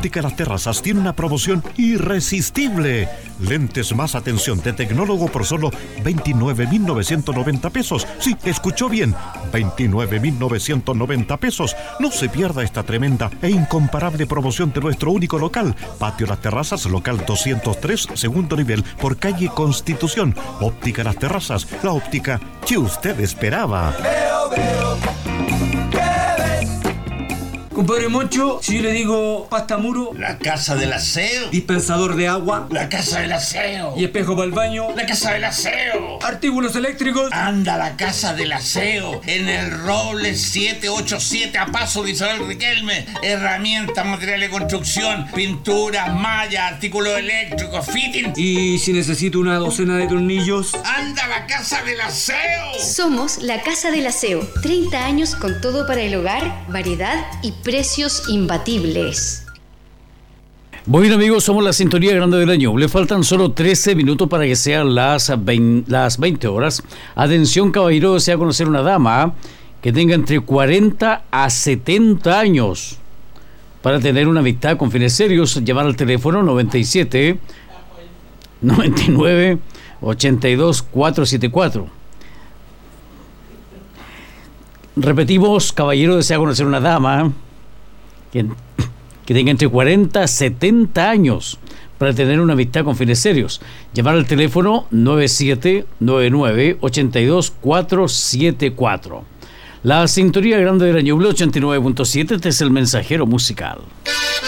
Óptica Las Terrazas tiene una promoción irresistible. Lentes más atención de tecnólogo por solo 29.990 pesos. Sí, escuchó bien, 29.990 pesos. No se pierda esta tremenda e incomparable promoción de nuestro único local. Patio Las Terrazas, local 203, segundo nivel, por calle Constitución. Óptica Las Terrazas, la óptica que usted esperaba. Compadre Moncho, si yo le digo pasta muro, la casa del aseo. dispensador de agua, La casa del aseo. y espejo para el baño, La casa del aseo. artículos eléctricos. Anda, la casa del aseo. En el Roble 787 a paso de Isabel Riquelme. Herramientas, material de construcción, pinturas, mallas, artículos eléctricos, fitting. Y si necesito una docena de tornillos. Anda, la casa del aseo. Somos la Casa del Aseo. 30 años con todo para el hogar, variedad y precios imbatibles. Bueno, amigos, somos la sintonía grande del año. Le faltan solo 13 minutos para que sean las 20 horas. Atención, caballero, desea conocer una dama que tenga entre 40 a 70 años. Para tener una amistad con fines serios, llamar al teléfono 97 99 82 474. Repetimos, caballero, desea conocer una dama que tenga entre 40 a 70 años para tener una amistad con fines serios. Llamar al teléfono 9799 82 474. La sintonía grande del año 89.7, este es el mensajero musical.